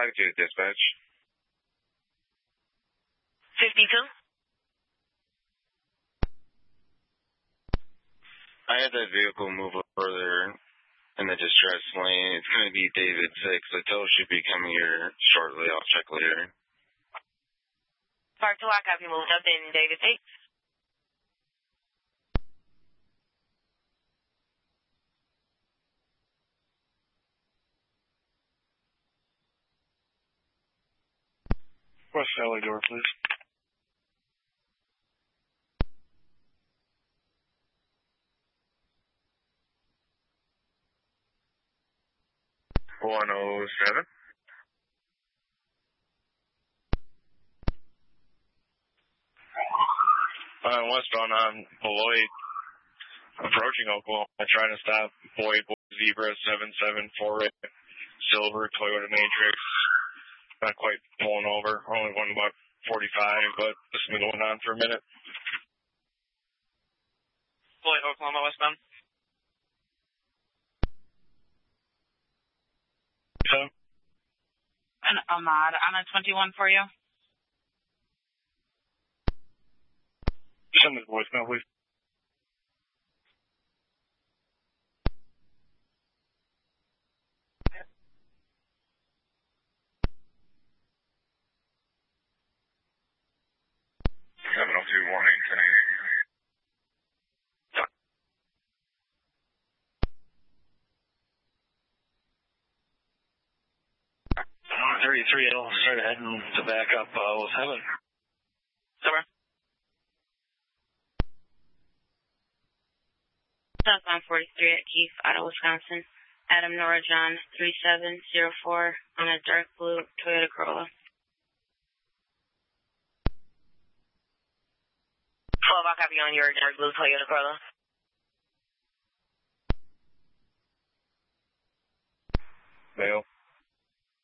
Latitude Dispatch. 52. I had that vehicle move up further in the distress lane. It's going to be David 6. The tow should be coming here shortly. I'll check later. Part 2, I copy, moved up in David 6. West alley door, please. $107. Westbound on Beloit, approaching Oklahoma, trying to stop Boyd Zebra 774 Silver Toyota Matrix. Not quite pulling over, only one about 45, but this has been going on for a minute. Beloit, Oklahoma, westbound. So? An Ahmad on a 21 for you. Send the voicemail, please. Warning, 33, I'll start heading to back up 07. Silver. Southbound 43 at Keith, Otto, Wisconsin. Adam Norajan 3704 on a dark blue Toyota Corolla. 12, I'll copy on your dark blue Toyota Corolla. Mail.